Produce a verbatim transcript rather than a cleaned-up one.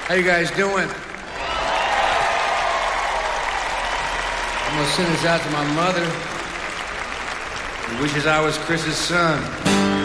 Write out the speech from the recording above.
How you guys doing? I'm gonna send this out to my mother, who wishes I was Chris's son.